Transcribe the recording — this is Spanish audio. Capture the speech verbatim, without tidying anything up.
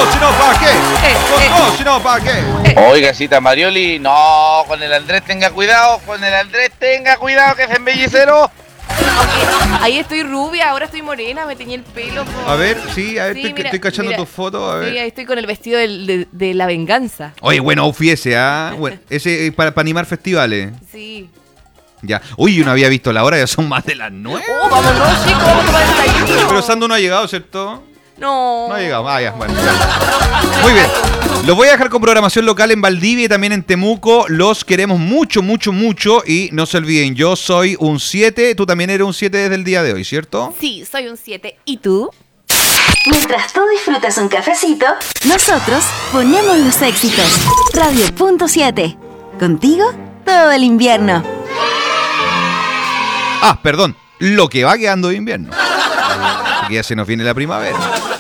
todo, si no, ¿para qué? Eh, Con eh. todo, si no, ¿para qué? Eh. Oiga, cita Marioli, no, con el Andrés tenga cuidado, con el Andrés tenga cuidado que es embellecero. Aunque ahí estoy rubia, ahora estoy morena, me teñí el pelo. Por... A ver, sí, a ver, Sí, estoy, mira, estoy cachando mira. tus fotos, a ver. Sí, ahí estoy con el vestido del- de, de la venganza. Oye, bueno, outfit ese, ¿ah? Bueno, ese es para, para animar festivales. Sí. Ya. Uy, yo no había visto la hora, ya son más de las nueve. Oh, vámonos, chicos, vamos a tomar el desayuno. Pero Sando no ha llegado, ¿cierto? No. No ha llegado. Ah, ya, bueno. Ya. Muy bien. Los voy a dejar con programación local en Valdivia y también en Temuco. Los queremos mucho, mucho, mucho. Y no se olviden, yo soy un siete. Tú también eres un siete desde el día de hoy, ¿cierto? Sí, soy un siete. ¿Y tú? Mientras tú disfrutas un cafecito, nosotros ponemos los éxitos. Radio punto siete. Contigo todo el invierno. Ah, perdón. Lo que va quedando de invierno. Porque ya se nos viene la primavera.